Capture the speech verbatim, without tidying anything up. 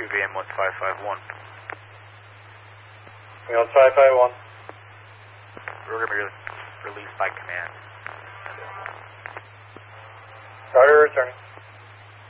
V M one five five one. one five five one. We're going to be released by command. Carter returning.